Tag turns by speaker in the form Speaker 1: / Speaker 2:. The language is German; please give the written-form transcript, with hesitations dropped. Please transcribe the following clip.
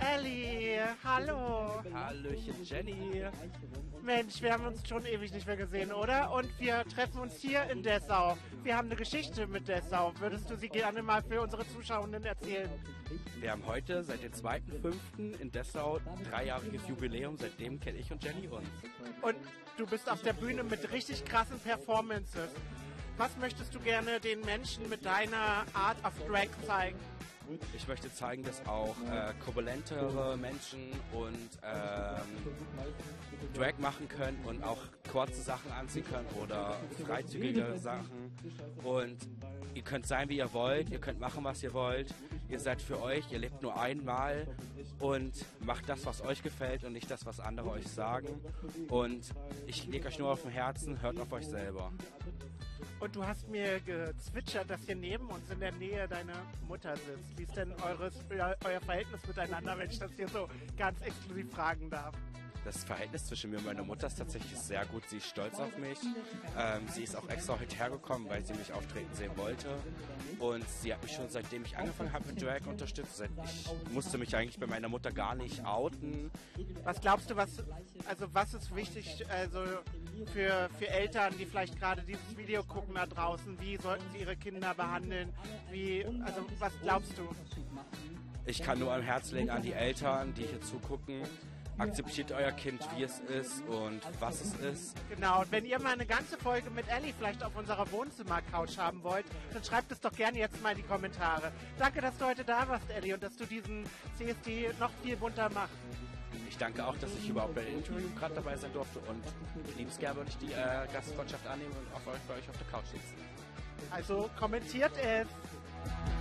Speaker 1: Ellie, hallo.
Speaker 2: Hallöchen Jenny.
Speaker 1: Mensch, wir haben uns schon ewig nicht mehr gesehen, oder? Und wir treffen uns hier in Dessau. Wir haben eine Geschichte mit Dessau. Würdest du sie gerne mal für unsere Zuschauenden erzählen?
Speaker 2: Wir haben heute seit dem 2.5. in Dessau 3-jähriges Jubiläum. Seitdem kenne ich und Jenny uns.
Speaker 1: Und du bist auf der Bühne mit richtig krassen Performances. Was möchtest du gerne den Menschen mit deiner Art of Drag zeigen?
Speaker 2: Ich möchte zeigen, dass auch korpulentere Menschen und Drag machen können und auch kurze Sachen anziehen können oder freizügige Sachen. Und ihr könnt sein, wie ihr wollt, ihr könnt machen, was ihr wollt. Ihr seid für euch, ihr lebt nur einmal und macht das, was euch gefällt und nicht das, was andere euch sagen. Und ich lege euch nur auf dem Herzen, hört auf euch selber.
Speaker 1: Und du hast mir gezwitschert, dass hier neben uns in der Nähe deine Mutter sitzt. Wie ist denn euer Verhältnis miteinander, wenn ich das hier so ganz exklusiv fragen darf?
Speaker 2: Das Verhältnis zwischen mir und meiner Mutter ist tatsächlich sehr gut. Sie ist stolz auf mich. Sie ist auch extra heute hergekommen, weil sie mich auftreten sehen wollte. Und sie hat mich schon seitdem ich angefangen habe mit Drag unterstützt. Ich musste mich eigentlich bei meiner Mutter gar nicht outen.
Speaker 1: Was glaubst du, was ist wichtig für Eltern, die vielleicht gerade dieses Video gucken da draußen? Wie sollten sie ihre Kinder behandeln? Was glaubst du?
Speaker 2: Ich kann nur am Herz legen an die Eltern, die hier zugucken. Akzeptiert euer Kind, wie es ist und was es ist.
Speaker 1: Genau, und wenn ihr mal eine ganze Folge mit Ellie vielleicht auf unserer Wohnzimmer-Couch haben wollt, dann schreibt es doch gerne jetzt mal in die Kommentare. Danke, dass du heute da warst, Ellie, und dass du diesen CSD noch viel bunter machst.
Speaker 2: Ich danke auch, dass ich überhaupt bei dem Interview gerade dabei sein durfte und liebensgern würde ich die Gastfreundschaft annehmen und bei euch auf der Couch sitzen.
Speaker 1: Also kommentiert es!